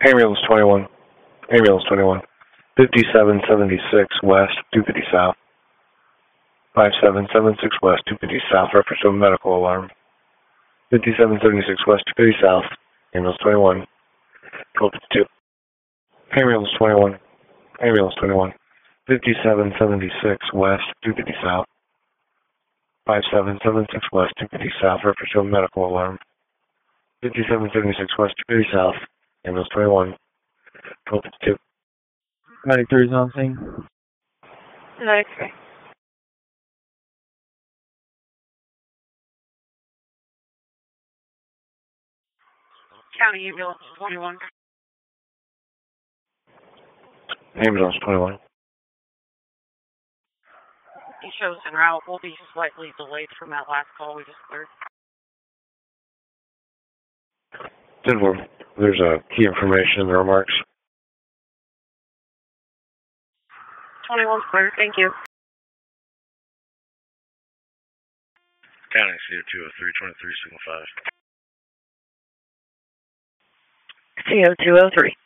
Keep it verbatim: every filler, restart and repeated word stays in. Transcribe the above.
Ambulance twenty-one. Ambulance twenty-one. fifty-seven seventy-six West, two fifty South. five seven seven six West, two fifty South, reference to a medical alarm. fifty-seven seventy-six West, two fifty South. Ambulance twenty-one. twelve fifty-two. Ambulance twenty-one. Ambulance twenty-one. fifty-seven seventy-six West, two fifty South. five seven seven six West, two fifty South, reference to a medical alarm. fifty-seven seventy-six West, two fifty South. Ambulance twenty-one. twelve fifty-two. ninety-three is on scene. ninety-three. County Ambulance twenty-one. Ambulance twenty-one. He shows en route. Will be slightly delayed from that last call we just cleared. Denver, there's a key information in the remarks. twenty-one's clear. Thank you. County C O two oh three twenty-three, signal five. C O two oh three.